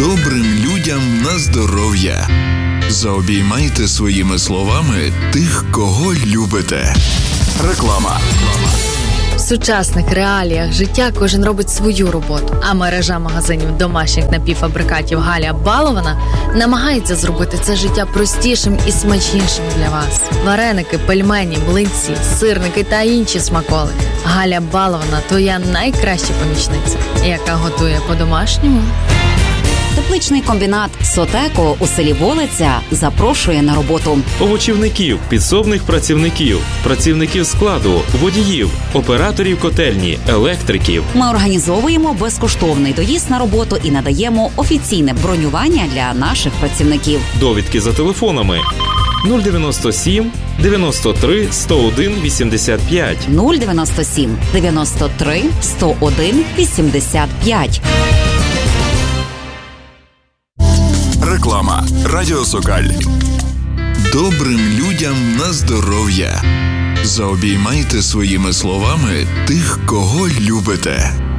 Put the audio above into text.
Добрим людям на здоров'я. Заобіймайте своїми словами тих, кого любите. Реклама. В сучасних реаліях життя кожен робить свою роботу, а мережа магазинів домашніх напівфабрикатів Галя Балована намагається зробити це життя простішим і смачнішим для вас. Вареники, пельмені, млинці, сирники та інші смаколики. Галя Балована – твоя найкраща помічниця, яка готує по-домашньому. Тепличний комбінат «Сотеко» у селі Волиця запрошує на роботу овочівників, підсобних працівників, працівників складу, водіїв, операторів котельні, електриків. Ми організовуємо безкоштовний доїзд на роботу і надаємо офіційне бронювання для наших працівників. Довідки за телефонами 097 93 101 85. 097 93 101 85. Реклама. Радіо Сокаль. Добрим людям на здоров'я. Заобіймайте своїми словами тих, кого любите.